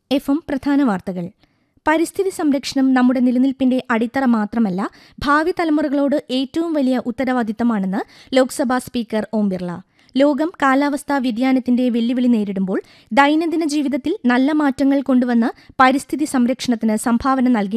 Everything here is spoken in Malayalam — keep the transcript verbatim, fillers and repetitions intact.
എഫ് എം പ്രധാന വാർത്തകൾ. പരിസ്ഥിതി സംരക്ഷണം നമ്മുടെ നിലനിൽപ്പിന്റെ അടിത്തറ മാത്രമല്ല, ഭാവി തലമുറകളോട് ഏറ്റവും വലിയ ഉത്തരവാദിത്തമാണെന്ന് ലോക്സഭാ സ്പീക്കർ ഓം ബിർള. ലോകം കാലാവസ്ഥാ വ്യതിയാനത്തിന്റെ വെല്ലുവിളി നേരിടുമ്പോൾ ദൈനംദിന ജീവിതത്തിൽ നല്ല മാറ്റങ്ങൾ കൊണ്ടുവന്ന് പരിസ്ഥിതി സംരക്ഷണത്തിന് സംഭാവന നൽകി